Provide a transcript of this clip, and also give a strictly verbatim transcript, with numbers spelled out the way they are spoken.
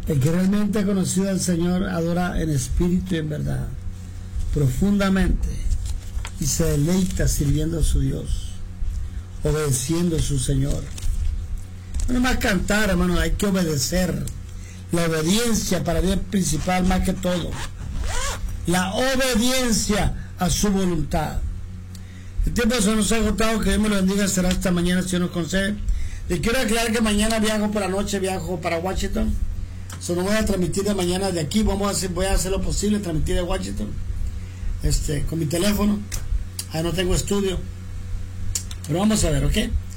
El que realmente ha conocido al Señor adora en espíritu y en verdad, profundamente, y se deleita sirviendo a su Dios, obedeciendo a su Señor. No más cantar, hermano, hay que obedecer. La obediencia para Dios es principal más que todo. La obediencia a su voluntad. El tiempo se nos ha agotado, que Dios me lo bendiga, será hasta mañana si Dios nos concede. Les quiero aclarar que mañana viajo por la noche, viajo para Washington. So, no voy a transmitir de mañana de aquí, vamos a hacer, voy a hacer lo posible, transmitir de Washington, este, con mi teléfono. Ahí no tengo estudio, pero vamos a ver, ¿ok?